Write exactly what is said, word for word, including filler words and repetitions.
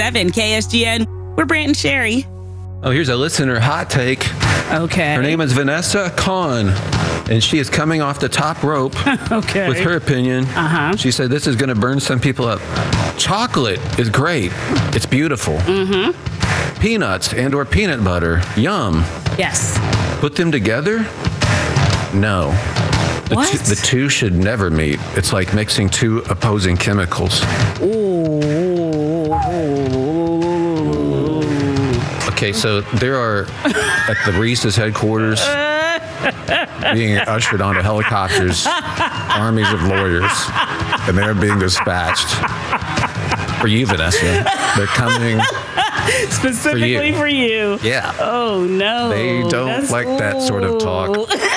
seven K S G N. We're Brant and Sherry. Oh, here's a listener hot take. Okay. Her name is Vanessa Kahn, and she is coming off the top rope okay. with her opinion. Uh-huh. She said this is going to burn some people up. Chocolate is great. It's beautiful. Mm-hmm. Peanuts and or peanut butter, yum. Yes. Put them together? No. The, What? two, the two should never meet. It's like mixing two opposing chemicals. Ooh. Okay, so there are, at the Reese's headquarters, being ushered onto helicopters, armies of lawyers, and they're being dispatched. For you, Vanessa. They're coming specifically for you. For you. Yeah. Oh, no. They don't That's, like that sort of talk.